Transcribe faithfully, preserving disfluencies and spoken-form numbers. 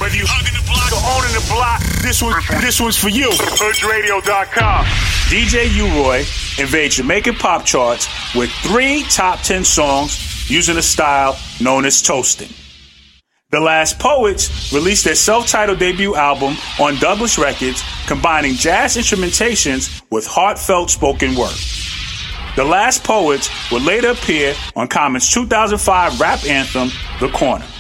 Whether you hugging the block or owning the block, this one, this one's for you. Hood Radio dot com. D J U-Roy invades Jamaican pop charts with three top ten songs using a style known as toasting. The Last Poets released their self-titled debut album on Douglas Records, combining jazz instrumentations with heartfelt spoken word. The Last Poets would later appear on Common's two thousand five rap anthem, The Corner.